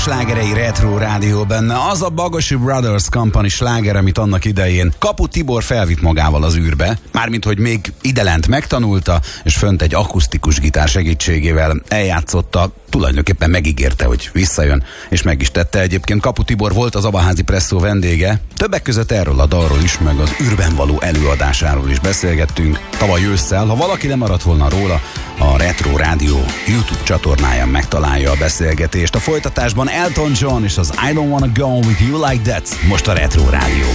slágerei Retro Rádió benne. Az a Bagosi Brothers Company sláger, amit annak idején Kapu Tibor felvitt magával az űrbe. Mármint, hogy még idelent megtanulta, és fönt egy akusztikus gitár segítségével eljátszotta. Tulajdonképpen megígérte, hogy visszajön, és meg is tette. Egyébként Kapu Tibor volt az Abaházi Presszó vendége. Többek között erről a dalról is, meg az űrben való előadásáról is beszélgettünk tavaly ősszel. Ha valaki lemaradt volna róla, a Retro Rádió YouTube csatornáján megtalálja a beszélgetést. A folytatásban Elton John és az I Don't Wanna Go With You Like That most a Retro Rádióban.